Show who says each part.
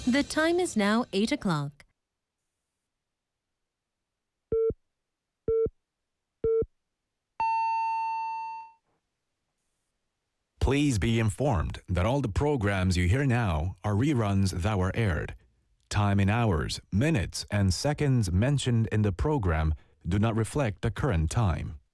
Speaker 1: The time is now 8 o'clock.
Speaker 2: Please be informed that all the programs you hear now are reruns that were aired. Time in hours, minutes, and seconds mentioned in the program do not reflect the current time.